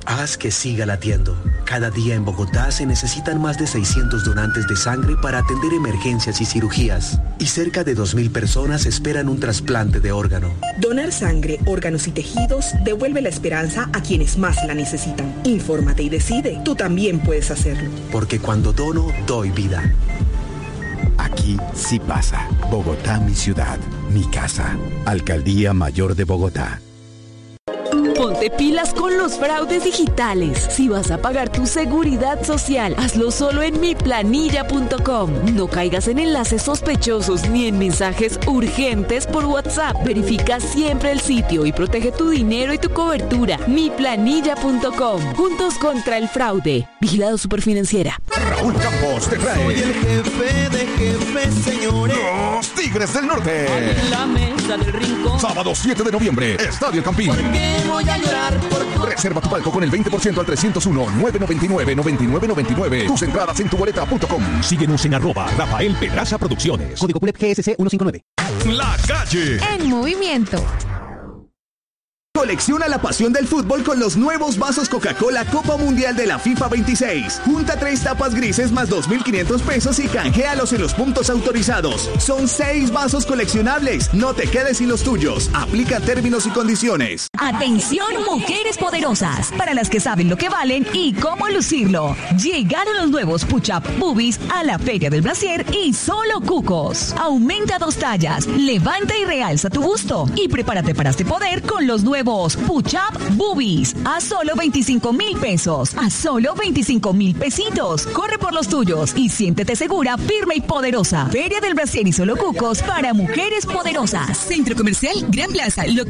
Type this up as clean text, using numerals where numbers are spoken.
Haz que siga latiendo. Cada día en Bogotá se necesitan más de 600 donantes de sangre para atender emergencias y cirugías. Y cerca de 2.000 personas esperan un trasplante de órgano. Donar sangre, órganos y tejidos devuelve la esperanza a quienes más la necesitan. Infórmate y decide. Tú también puedes hacerlo. Porque cuando dono, doy vida. Aquí sí pasa. Bogotá, mi ciudad, mi casa. Alcaldía Mayor de Bogotá. Ponte pilas con los fraudes digitales. Si vas a pagar tu seguridad social, hazlo solo en miplanilla.com. No caigas en enlaces sospechosos ni en mensajes urgentes por WhatsApp. Verifica siempre el sitio y protege tu dinero y tu cobertura. miplanilla.com. Juntos contra el fraude. Vigilado Superfinanciera. Raúl Campos te trae. Soy el jefe de jefes, señores. Los Tigres del Norte. En la mesa del rincón. Sábado 7 de noviembre, Estadio El Campín. ¿Por qué voy a llorar por tu... Reserva tu palco con el 20% al 301-999-9999. Tus entradas en tuboleta.com. Síguenos en @Rafael Pedraza Producciones. Código PULEP GSC 159. La Calle. En movimiento. Colecciona la pasión del fútbol con los nuevos vasos Coca-Cola Copa Mundial de la FIFA 26. Junta 3 tapas grises más 2.500 pesos y canjealos en los puntos autorizados. Son 6 vasos coleccionables. No te quedes sin los tuyos. Aplica términos y condiciones. Atención, mujeres poderosas, para las que saben lo que valen y cómo lucirlo. Llegaron los nuevos Push-Up Boobies a la Feria del Brasier y solo cucos. Aumenta 2 tallas, levanta y realza tu busto y prepárate para este poder con los nuevos Push-Up Boobies a solo 25,000 pesos, a solo 25,000 pesitos. Corre por los tuyos y siéntete segura, firme y poderosa. Feria del Brasier y solo cucos para mujeres poderosas. Centro Comercial Gran Plaza.